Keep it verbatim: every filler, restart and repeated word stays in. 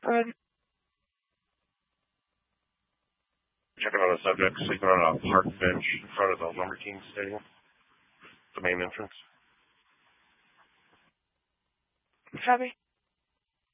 Good. Checking on a subject sleeping on a park bench in front of the Lumber King Stadium, the main entrance. Copy.